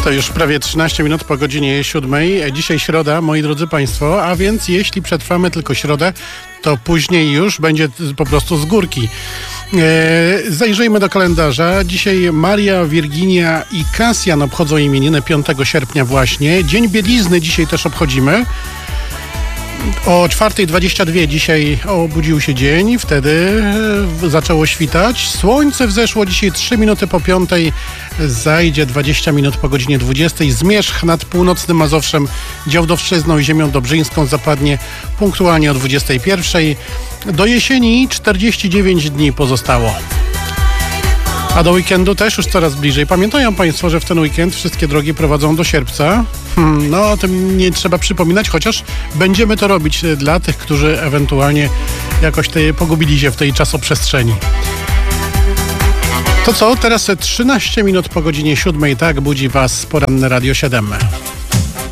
To już prawie 13 minut po godzinie 7. Dzisiaj środa, moi drodzy Państwo, a więc jeśli przetrwamy tylko środę, to później już będzie po prostu z górki. Zajrzyjmy do kalendarza. Dzisiaj Maria, Wirginia i Kasjan obchodzą imieniny 5 sierpnia właśnie. Dzień Bielizny dzisiaj też obchodzimy. O 4:22 dzisiaj obudził się dzień, wtedy zaczęło świtać. Słońce wzeszło dzisiaj 3 minuty po 5, zajdzie 20 minut po godzinie 20. Zmierzch nad północnym Mazowszem, Działdowszczyzną i ziemią dobrzyńską zapadnie punktualnie o 21. Do jesieni 49 dni pozostało. A do weekendu też już coraz bliżej. Pamiętają Państwo, że w ten weekend wszystkie drogi prowadzą do Sierpca? No, o tym nie trzeba przypominać, chociaż będziemy to robić dla tych, którzy ewentualnie jakoś pogubili się w tej czasoprzestrzeni. To co? Teraz 13 minut po godzinie 7. Tak budzi Was poranne Radio 7.